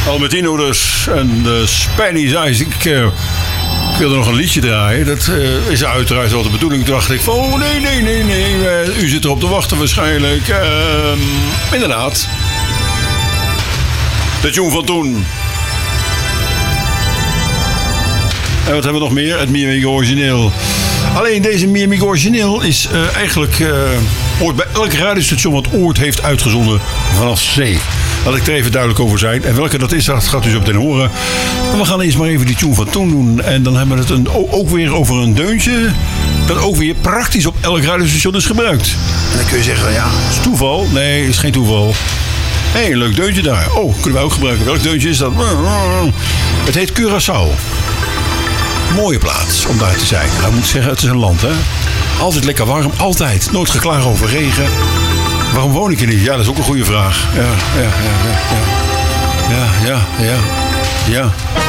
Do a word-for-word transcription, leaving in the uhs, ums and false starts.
Albertino dus en de Spanish Eyes. Ik, uh, ik wilde nog een liedje draaien. Dat uh, is uiteraard wel de bedoeling. Toen dacht ik van, oh nee, nee, nee, nee. Uh, u zit erop te wachten waarschijnlijk. Uh, inderdaad. De tune van toen. En wat hebben we nog meer? Het Miamigo origineel. Alleen deze Miamigo origineel is uh, eigenlijk... Uh, hoort bij elk radiostation wat Oord heeft uitgezonden vanaf zee. Laat ik er even duidelijk over zijn. En welke dat is, dat gaat u zo meteen horen. Maar we gaan eerst maar even die tune van toen doen. En dan hebben we het een, ook weer over een deuntje. Dat ook weer praktisch op elk radiostation is gebruikt. En dan kun je zeggen, ja, is toeval? Nee, is geen toeval. Hé, hey, een leuk deuntje daar. Oh, kunnen we ook gebruiken. Welk deuntje is dat? Het heet Curaçao. Mooie plaats om daar te zijn. Nou, ik moet zeggen, het is een land, hè. Altijd lekker warm, altijd. Nooit geklaagd over regen. Waarom woon ik er niet? Ja, dat is ook een goede vraag. Ja, ja, ja, ja. Ja, ja, ja. Ja.